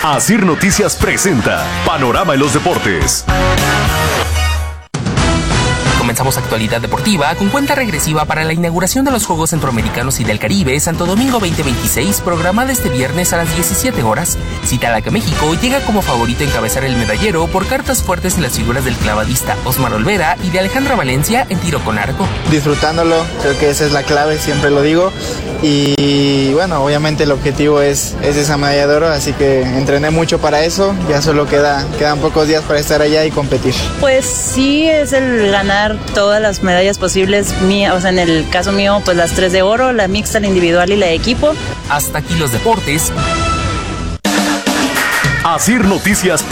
Asir Noticias presenta Panorama en los Deportes. Comenzamos actualidad deportiva con cuenta regresiva para la inauguración de los Juegos Centroamericanos y del Caribe Santo Domingo 2026, programada este viernes a las 17 horas. Citala México llega como favorito a encabezar el medallero por cartas fuertes en las figuras del clavadista Osmar Olvera y de Alejandra Valencia en tiro con arco. Disfrutándolo, creo que esa es la clave, siempre lo digo. Y bueno, obviamente el objetivo es esa medalla de oro, así que entrené mucho para eso. Ya solo quedan pocos días para estar allá y competir. Pues sí, es el ganar todas las medallas posibles, o sea, en el caso mío, pues las 3 de oro, la mixta, la individual y la de equipo. Hasta aquí los deportes. Asir Noticias